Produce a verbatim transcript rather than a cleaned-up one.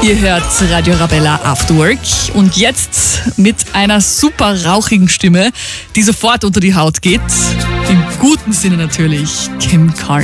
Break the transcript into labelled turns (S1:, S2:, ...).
S1: Ihr hört Radio Arabella After Work und jetzt mit einer super rauchigen Stimme, die sofort unter die Haut geht. Im guten Sinne natürlich, Kim Carnes.